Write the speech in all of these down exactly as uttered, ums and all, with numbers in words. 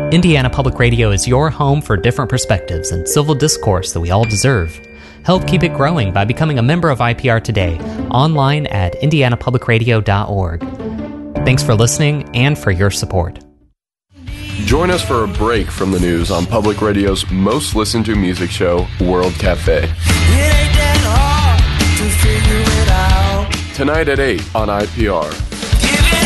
Indiana Public Radio is your home for different perspectives and civil discourse that we all deserve. Help keep it growing by becoming a member of I P R today, online at indiana public radio dot org. Thanks for listening and for your support. Join us for a break from the news on Public Radio's most listened to music show, World Cafe. It ain't that hard to figure it out. Tonight at eight on I P R. Give it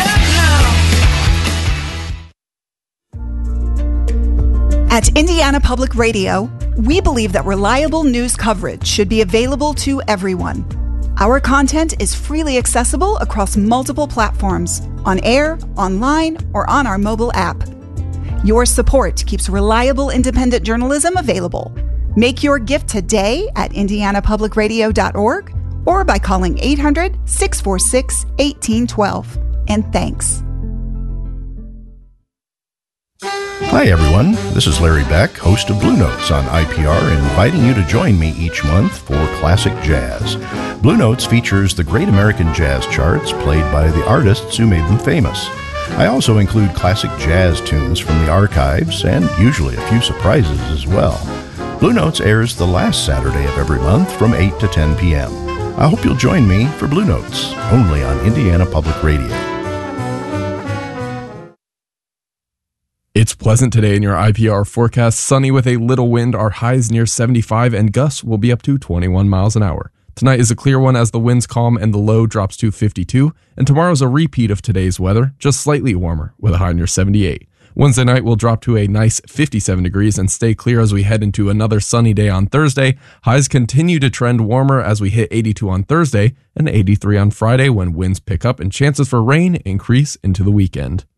up now. At Indiana Public Radio, we believe that reliable news coverage should be available to everyone. Our content is freely accessible across multiple platforms, on air, online, or on our mobile app. Your support keeps reliable independent journalism available. Make your gift today at indiana public radio dot org or by calling eight hundred, six four six, one eight one two. And thanks. Hi everyone, this is Larry Beck, host of Blue Notes on I P R, inviting you to join me each month for Classic Jazz. Blue Notes features the great American jazz charts played by the artists who made them famous. I also include classic jazz tunes from the archives and usually a few surprises as well. Blue Notes airs the last Saturday of every month from eight to ten p.m. I hope you'll join me for Blue Notes, only on Indiana Public Radio. It's pleasant today in your I P R forecast. Sunny with a little wind. Our highs near seventy-five and gusts will be up to twenty-one miles an hour. Tonight is a clear one as the winds calm and the low drops to fifty-two. And tomorrow's a repeat of today's weather, just slightly warmer with a high near seventy-eight. Wednesday night will drop to a nice fifty-seven degrees and stay clear as we head into another sunny day on Thursday. Highs continue to trend warmer as we hit eighty-two on Thursday and eighty-three on Friday when winds pick up and chances for rain increase into the weekend.